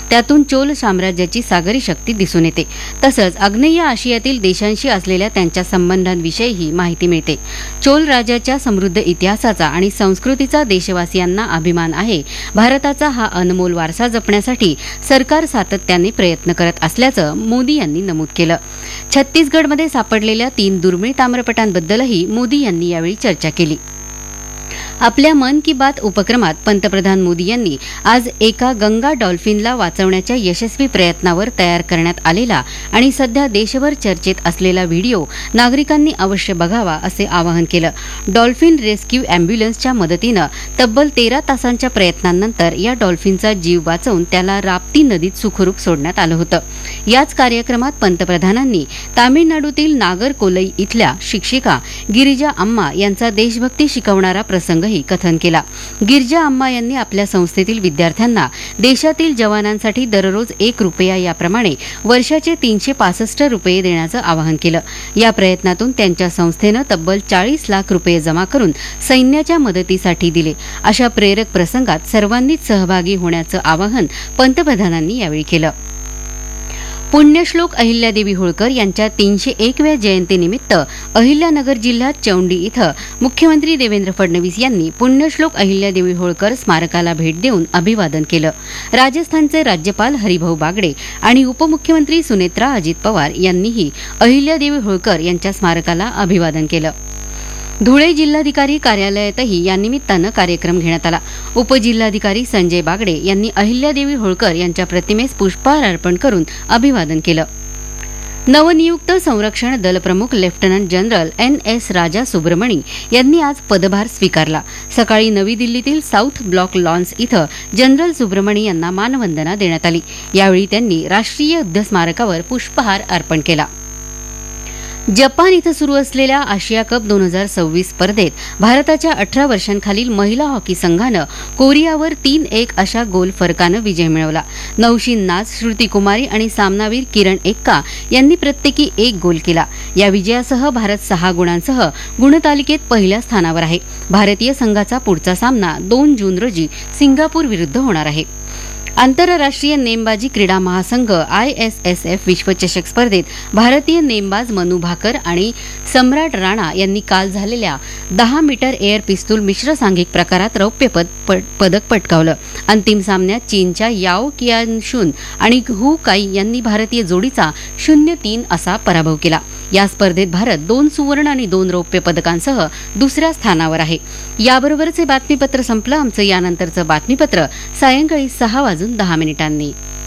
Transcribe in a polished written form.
त्यातून चोल साम्राज्याची सागरी शक्ती दिसून येते. तसंच आग्नेय आशियातील देशांशी असलेल्या त्यांच्या संबंधांविषयीही माहिती मिळते. चोल राजाच्या समृद्ध इतिहासाचा आणि संस्कृतीचा देशवासियांना अभिमान आहे. भारताचा हा अनमोल वारसा जपण्यासाठी सरकार सातत्याने प्रयत्न करत असल्याचं मोदी यांनी नमूद केलं. छत्तीसगडमध्ये सापडलेल्या 3 दुर्मिळ ताम्रपटांबद्दलही मोदी यांनी यावेळी चर्चा केली. आपल्या मन की बात उपक्रमात पंतप्रधान मोदी यांनी आज एका गंगा डॉल्फिनला वाचवण्याच्या यशस्वी प्रयत्नावर तयार करण्यात आलेला आणि सध्या देशभर चर्चेत असलेला व्हिडिओ नागरिकांनी अवश्य बघावा असे आवाहन केलं. डॉल्फिन रेस्क्यू अँब्युलन्सच्या मदतीनं तब्बल 13 तासांच्या प्रयत्नांनंतर या डॉल्फिनचा जीव वाचवून त्याला राप्ती नदीत सुखरूप सोडण्यात आलं होतं. याच कार्यक्रमात पंतप्रधानांनी तामिळनाडूतील नागरकोलई इथल्या शिक्षिका गिरिजा अम्मा यांचा देशभक्ती शिकवणारा प्रसंगही कथन केला. गिरिजा अम्मा यांनी आपल्या संस्थेतील विद्यार्थ्यांना देशातील जवानांसाठी दररोज 1 रुपया याप्रमाणे वर्षाचे 365 रुपये देण्याचं आवाहन केलं. या प्रयत्नातून त्यांच्या संस्थेनं तब्बल 40 लाख रुपये जमा करून सैन्याच्या मदतीसाठी दिले. अशा प्रेरक प्रसंगात सर्वांनीच सहभागी होण्याचं आवाहन पंतप्रधानांनी यावेळी केलं. पुण्यश्लोक अहिल्यादेवी होळकर यांच्या 301व्या जयंतीनिमित्त अहिल्यानगर जिल्ह्यात चौंडी इथं मुख्यमंत्री देवेंद्र फडणवीस यांनी पुण्यश्लोक अहिल्यादेवी होळकर स्मारकाला भेट देऊन अभिवादन केलं. राजस्थानचे राज्यपाल हरिभाऊ बागडे आणि उपमुख्यमंत्री सुनेत्रा अजित पवार यांनीही अहिल्यादेवी होळकर यांच्या स्मारकाला अभिवादन केलं. धुळे जिल्हाधिकारी कार्यालयातही या निमित्तानं कार्यक्रम घेण्यात आला. उपजिल्हाधिकारी संजय बागडे यांनी अहिल्यादेवी होळकर यांच्या प्रतिमेस पुष्पहार अर्पण करून अभिवादन केलं. नवनियुक्त संरक्षण दलप्रमुख लेफ्टनंट जनरल NS राजा सुब्रमणी यांनी आज पदभार स्वीकारला. सकाळी नवी दिल्लीतील साऊथ ब्लॉक लॉन्स इथं जनरल सुब्रमणी यांना मानवंदना देण्यात आली. यावेळी त्यांनी राष्ट्रीय युद्ध स्मारकावर पुष्पहार अर्पण केला. जपान इथं सुरू असलेल्या आशिया कप 2026 स्पर्धेत भारताच्या 18 वर्षांखालील महिला हॉकी संघानं कोरियावर 3-1 अशा गोल फरकानं विजय मिळवला. नौशीन नाज, श्रुती कुमारी आणि सामनावीर किरण एक्का यांनी प्रत्येकी 1 गोल केला. या विजयासह भारत 6 गुणांसह गुणतालिकेत पहिल्या स्थानावर आहे. भारतीय संघाचा पुढचा सामना 2 जून रोजी सिंगापूर विरुद्ध होणार आहे. आंतरराष्ट्रीय नेमबाजी क्रीडा महासंघ ISSF विश्वचषक स्पर्धेत भारतीय नेमबाज मनू भाकर आणि सम्राट राणा यांनी काल झालेल्या 10 मीटर एअर पिस्तूल मिश्र सांघिक प्रकारात रौप्य पदक पटकावलं. अंतिम सामन्यात चीनच्या याओ कियानशून आणि हू काई यांनी भारतीय जोडीचा 0-3 असा पराभव केला. या स्पर्धेत भारत 2 सुवर्ण आणि 2 रौप्य पदकांसह दुसऱ्या स्थानावर आहे. याबरोबरच हे बातमीपत्र संपलं. आमचं यानंतरचं बातमीपत्र सायंकाळी 6:10 वाजून